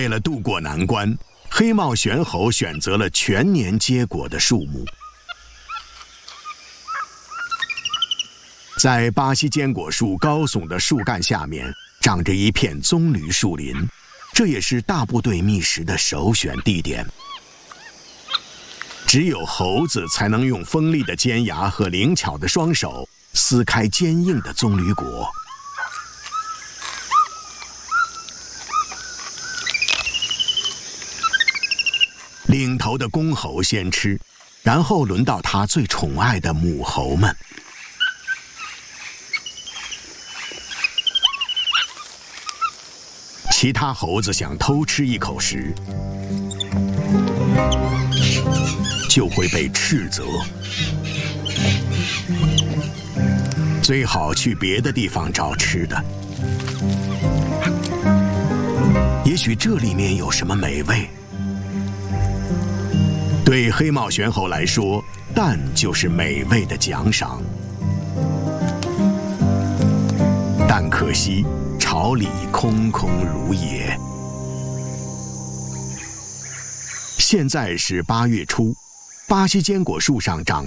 为了渡过难关，黑帽玄猴选择了全年结果的树木。在巴西坚果树高耸的树干下面，长着一片棕榈树林，这也是大部队觅食的首选地点。只有猴子才能用锋利的尖牙和灵巧的双手撕开坚硬的棕榈果。领头的公猴先吃，然后轮到他最宠爱的母猴们。其他猴子想偷吃一口时，就会被斥责。最好去别的地方找吃的，也许这里面有什么美味。对黑帽玄猴来说，蛋就是美味的奖赏。但可惜，巢里空空如也。现在是8月初，巴西坚果树上长